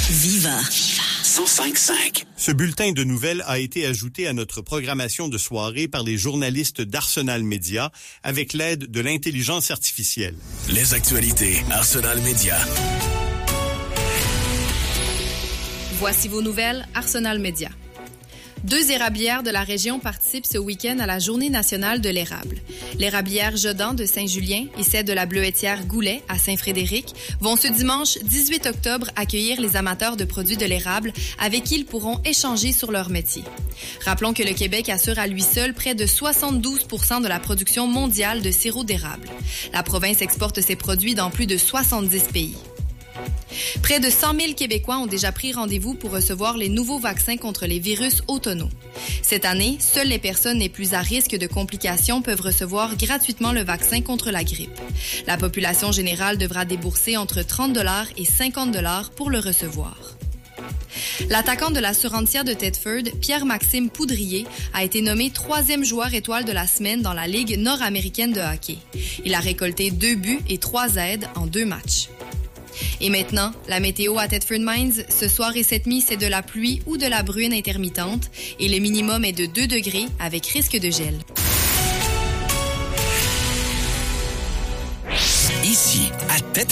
Viva 105.5. Ce bulletin de nouvelles a été ajouté à notre programmation de soirée par les journalistes d'Arsenal Média avec l'aide de l'intelligence artificielle. Les actualités Arsenal Média. Voici vos nouvelles Arsenal Média. 2 érablières de la région participent ce week-end à la Journée nationale de l'érable. L'érablière Jodan de Saint-Julien et celle de la bleuetière Goulet à Saint-Frédéric vont ce dimanche 18 octobre accueillir les amateurs de produits de l'érable avec qui ils pourront échanger sur leur métier. Rappelons que le Québec assure à lui seul près de 72% de la production mondiale de sirop d'érable. La province exporte ses produits dans plus de 70 pays. Près de 100 000 Québécois ont déjà pris rendez-vous pour recevoir les nouveaux vaccins contre les virus automnaux. Cette année, seules les personnes les plus à risque de complications peuvent recevoir gratuitement le vaccin contre la grippe. La population générale devra débourser entre 30 $ et 50 $ pour le recevoir. L'attaquant de la surenchère de Thetford, Pierre-Maxime Poudrier, a été nommé 3e joueur étoile de la semaine dans la Ligue nord-américaine de hockey. Il a récolté 2 buts et 3 aides en 2 matchs. Et maintenant, la météo à Thetford Mines. Ce soir et cette nuit, c'est de la pluie ou de la bruine intermittente et le minimum est de 2 degrés avec risque de gel. Ici, à Thetford.